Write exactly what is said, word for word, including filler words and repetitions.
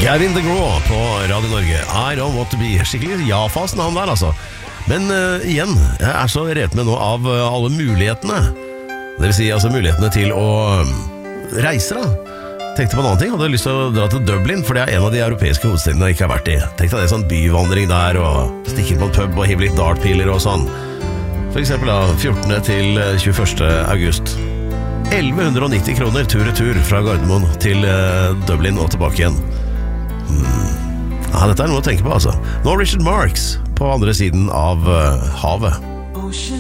Gavin DeGraw på Radio Norge. I don't want to be. Skikkelig ja-fasen han der, altså. Men uh, igjen, jeg er så revet med nå av uh, alle mulighetene. Det vil si altså mulighetene til å um, reise da. Tenkte på en annen ting, hadde lyst til å dra til Dublin, for det er en av de europeiske hovedstedene jeg ikke har vært i. Tenkte at det er sånn byvandring der, og stikke på en pub og hive litt dartpiler og sånn. For eksempel da, fjortende til tjueførste august. elleve hundre og nitti kroner tur-retur fra Gardermoen til uh, Dublin og tilbake igjen. Hmm. Ja, dette er noe å tenke på, altså. Nå Richard Marx på andre siden av uh, havet.